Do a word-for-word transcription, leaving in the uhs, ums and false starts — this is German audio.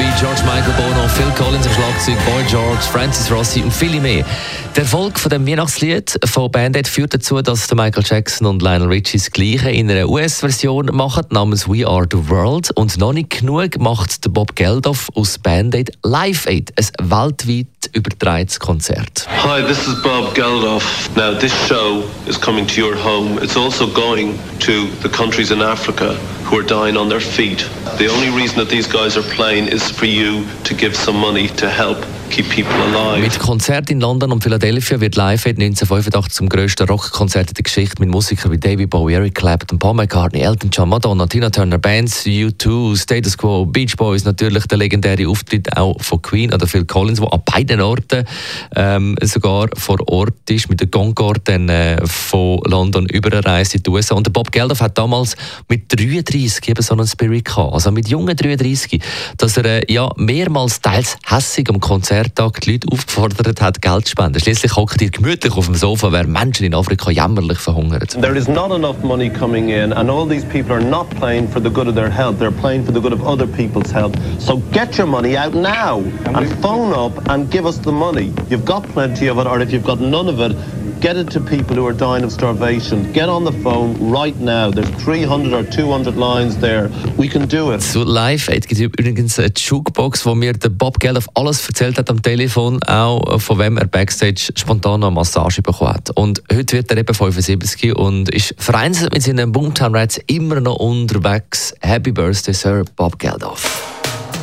George Michael, Bono, Phil Collins am Schlagzeug, Boy George, Francis Rossi und viele mehr. Der Erfolg von dem Weihnachtslied von Band Aid führt dazu, dass der Michael Jackson und Lionel Richie das Gleiche in einer U S-Version machen, namens We Are the World. Und noch nicht genug macht der Bob Geldof aus Band Aid Live Aid, ein weltweit übertragenes Konzert. Hi, this is Bob Geldof. Now, this show is coming to your home. It's also going to the countries in Africa who are dying on their feet. The only reason that these guys are playing is for you to give some money to help keep people alive. Mit Konzert in London und Philadelphia wird Live Aid neunzehnhundertfünfundachtzig zum grössten Rockkonzert in der Geschichte mit Musikern wie David Bowie, Eric Clapton, Paul McCartney, Elton John, Madonna, Tina Turner, Bands, U zwei, Status Quo, Beach Boys, natürlich der legendäre Auftritt auch von Queen oder Phil Collins, der an beiden Orten ähm, sogar vor Ort ist, mit der Concorde dann, äh, von London überreist in die U S A. Und der Bob Geldof hat damals mit dreiunddreissig eben so einen Spirit gehabt, also mit jungen dreiunddreissig, dass er äh, ja mehrmals teils hässig am Konzerttag die Leute aufgefordert hat, Geld zu spenden. Schließlich hocken die gemütlich auf dem Sofa, während Menschen in Afrika jämmerlich verhungern. There is not enough money coming in, and all these people are not playing for the good of their health. They're playing for the good of other people's health. So get your money out now and phone up and give us the money. You've got plenty of it, or if you've got none of it, get it to people who are dying of starvation. Get on the phone right now. There's three hundred or two hundred lines there. We can do it. Zu Live Aid gibt es übrigens eine Jukebox, wo mir der Bob Geldof alles erzählt hat am Telefon, auch von wem er Backstage spontan eine Massage bekommen hat. Und heute wird er eben fünfundsiebzig und ist vereinzelt mit seinen Boomtown Rats immer noch unterwegs. Happy Birthday, Sir Bob Geldof.